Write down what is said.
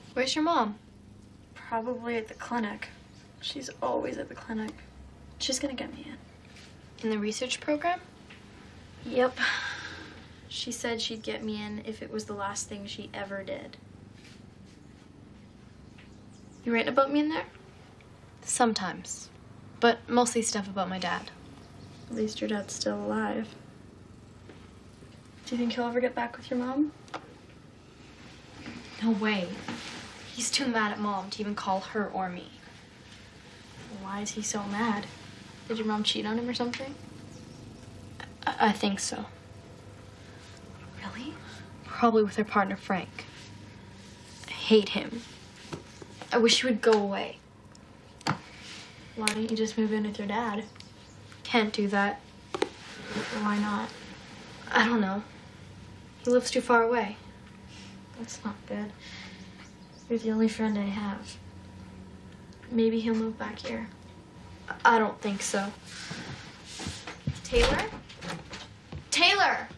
Where's your mom? Probably at the clinic. She's always at the clinic. She's gonna get me in. In the research program? Yep. She said she'd get me in if it was the last thing she ever did. You writing about me in there? Sometimes. But mostly stuff about my dad. At least your dad's still alive. Do you think he'll ever get back with your mom? No way. He's too mad at Mom to even call her or me. Why is he so mad? Did your mom cheat on him or something? I think so. Really? Probably with her partner, Frank. I hate him. I wish he would go away. Why don't you just move in with your dad? Can't do that. Why not? I don't know. He lives too far away. That's not good. You're the only friend I have. Maybe he'll move back here. I don't think so. Taylor? Taylor!